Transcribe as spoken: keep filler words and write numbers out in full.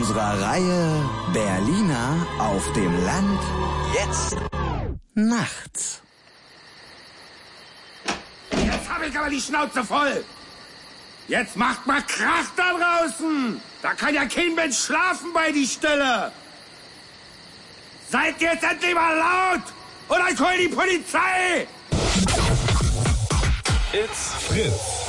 unserer Reihe Berliner auf dem Land. Jetzt nachts. Jetzt habe ich aber die Schnauze voll. Jetzt macht mal Krach da draußen. Da kann ja kein Mensch schlafen bei die Stille. Seid jetzt endlich mal laut oder ich hol die Polizei. It's Fritz.